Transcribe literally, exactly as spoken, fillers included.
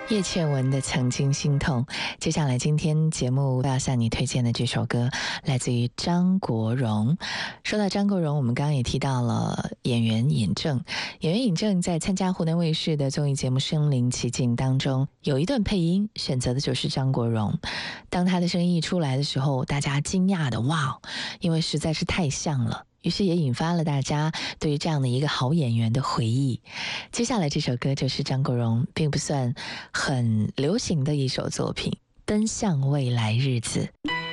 叶倩文的《曾经心痛》。接下来今天节目要向你推荐的这首歌来自于张国荣。说到张国荣，我们刚刚也提到了演员尹正。演员尹正在参加湖南卫视的综艺节目《身临其境》当中，有一段配音选择的就是张国荣。当他的声音一出来的时候，大家惊讶的哇，因为实在是太像了，于是也引发了大家对于这样的一个好演员的回忆。接下来这首歌就是张国荣并不算很流行的一首作品，《奔向未来日子》。